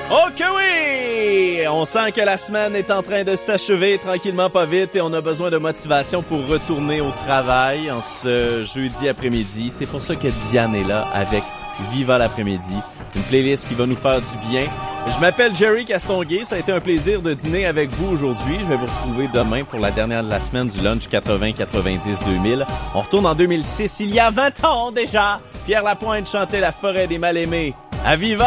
Oh que oui! On sent que la semaine est en train de s'achever tranquillement pas vite et on a besoin de motivation pour retourner au travail en ce jeudi après-midi. C'est pour ça que Diane est là avec Viva l'après-midi, une playlist qui va nous faire du bien. Je m'appelle Jerry Castonguay, ça a été un plaisir de dîner avec vous aujourd'hui. Je vais vous retrouver demain pour la dernière de la semaine du lunch 80-90-2000. On retourne en 2006, il y a 20 ans déjà. Pierre Lapointe chantait La forêt des mal-aimés. À Viva!